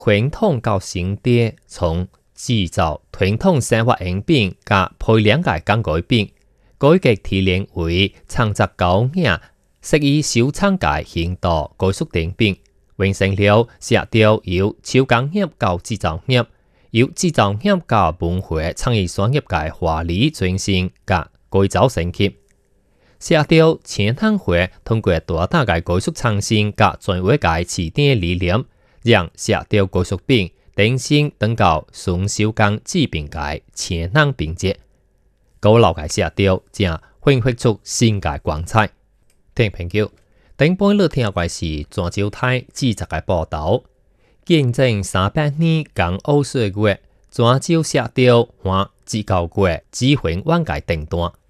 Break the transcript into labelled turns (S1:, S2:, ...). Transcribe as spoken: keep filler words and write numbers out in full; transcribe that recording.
S1: 传统到新地从制造传统生活用品甲配料嘅更改变，改革提炼为创作高雅，适宜收藏嘅现代艺术产品，完成了社调由手工业到制造业，由制造业到文化创意产业嘅华丽转型甲改造升级。社调前行会通过大胆嘅艺术创新甲专为嘅市场理念，让社调艺术品定性等到纯手工制品嘅前行并接。古老嘅社调正焕发出新嘅光彩。聽朋友，頂半日聽嘅是泉州台記者嘅報道。見證三百年港澳歲月，泉州社調和自教月指揮往屆定段。